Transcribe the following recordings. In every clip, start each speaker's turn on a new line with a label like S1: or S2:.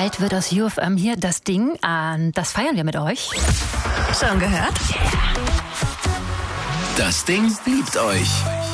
S1: Alt wird aus UFM hier das Ding. Das feiern wir mit euch.
S2: Schon gehört?
S3: Das Ding liebt euch.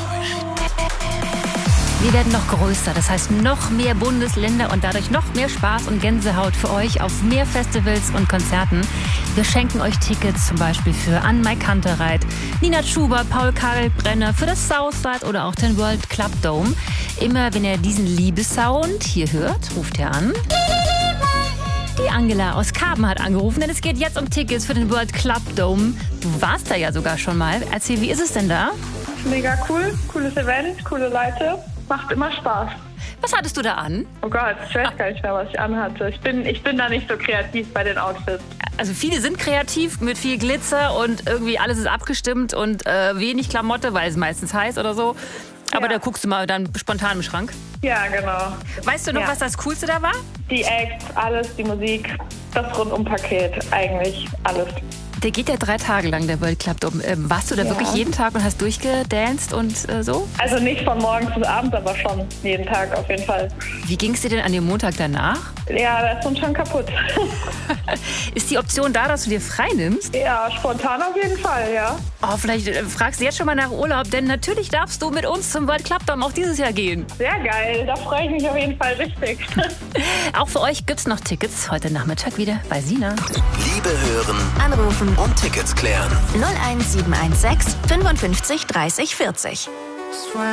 S1: Wir werden noch größer, das heißt noch mehr Bundesländer und dadurch noch mehr Spaß und Gänsehaut für euch auf mehr Festivals und Konzerten. Wir schenken euch Tickets zum Beispiel für Ann-Mai Kantereit, Nina Chuba, Paul Kalkbrenner, für das Southside oder auch den World Club Dome. Immer wenn ihr diesen Liebessound hier hört, ruft ihr an. Die Angela aus Karben hat angerufen, denn es geht jetzt um Tickets für den World Club Dome. Du warst da ja sogar schon mal. Erzähl, wie ist es denn da?
S4: Mega cool, cooles Event, coole Leute. Macht immer Spaß.
S1: Was hattest du da an?
S4: Oh Gott, ich weiß gar nicht mehr, was ich anhatte. Ich bin da nicht so kreativ bei den Outfits.
S1: Also viele sind kreativ mit viel Glitzer und irgendwie alles ist abgestimmt und wenig Klamotte, weil es meistens heiß oder so. Aber
S4: Ja.
S1: da guckst du mal dann spontan im Schrank.
S4: Ja, genau.
S1: Weißt du noch, was das Coolste da war?
S4: Die Acts, alles, die Musik, das Rundumpaket, eigentlich alles.
S1: Der geht ja 3 Tage lang, der World Club Dome. Warst du da wirklich jeden Tag und hast durchgedanced und so?
S4: Also nicht von morgens bis abends, aber schon jeden Tag auf jeden Fall.
S1: Wie ging es dir denn an dem Montag danach?
S4: Ja, da ist man schon kaputt.
S1: Ist die Option da, dass du dir frei nimmst?
S4: Ja, spontan auf jeden Fall, ja.
S1: Oh, vielleicht fragst du jetzt schon mal nach Urlaub, denn natürlich darfst du mit uns zum World Club Dome auch dieses Jahr gehen.
S4: Sehr geil, da freue ich mich auf jeden Fall richtig.
S1: Auch für euch gibt's noch Tickets heute Nachmittag wieder bei Sina.
S3: Liebe hören
S2: Anrufen
S3: und Tickets klären.
S2: 01716 55 30 40.